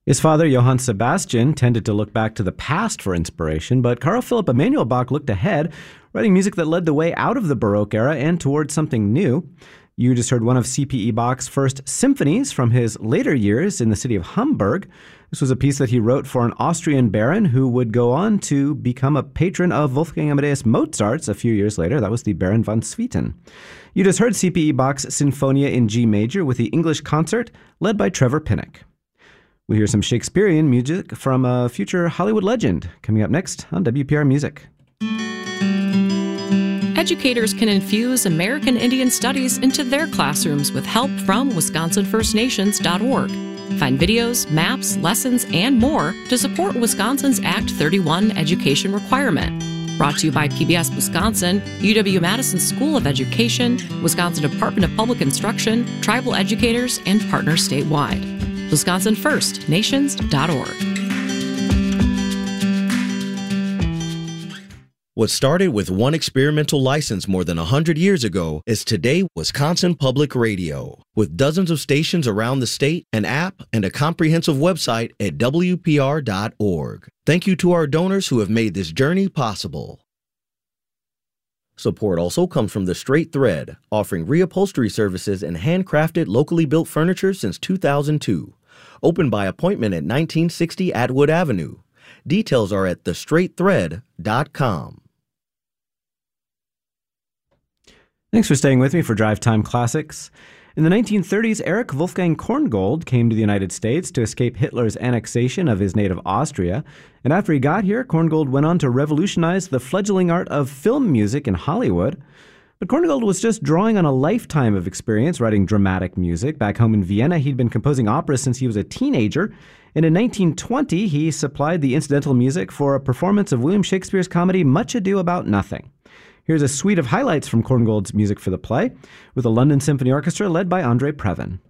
His father, Johann Sebastian, tended to look back to the past for inspiration, but Carl Philipp Emanuel Bach looked ahead, writing music that led the way out of the Baroque era and towards something new. You just heard one of C.P.E. Bach's first symphonies from his later years in the city of Hamburg. This was a piece that he wrote for an Austrian baron who would go on to become a patron of Wolfgang Amadeus Mozart's a few years later. That was the Baron von Swieten. You just heard C.P.E. Bach's Sinfonia in G major with the English Concert, led by Trevor Pinnock. We hear some Shakespearean music from a future Hollywood legend, coming up next on WPR Music. Educators can infuse American Indian Studies into their classrooms with help from WisconsinFirstNations.org. Find videos, maps, lessons, and more to support Wisconsin's Act 31 education requirement. Brought to you by PBS Wisconsin, UW-Madison School of Education, Wisconsin Department of Public Instruction, tribal educators, and partners statewide. WisconsinFirstNations.org. What started with one experimental license more than 100 years ago is today Wisconsin Public Radio. With dozens of stations around the state, an app, and a comprehensive website at WPR.org. Thank you to our donors who have made this journey possible. Support also comes from The Straight Thread, offering reupholstery services and handcrafted, locally built furniture since 2002. Open by appointment at 1960 Atwood Avenue. Details are at thestraightthread.com. Thanks for staying with me for Drive Time Classics. In the 1930s, Erich Wolfgang Korngold came to the United States to escape Hitler's annexation of his native Austria. And after he got here, Korngold went on to revolutionize the fledgling art of film music in Hollywood. But Korngold was just drawing on a lifetime of experience writing dramatic music. Back home in Vienna, he'd been composing operas since he was a teenager. And in 1920, he supplied the incidental music for a performance of William Shakespeare's comedy Much Ado About Nothing. Here's a suite of highlights from Korngold's music for the play, with the London Symphony Orchestra led by Andre Previn.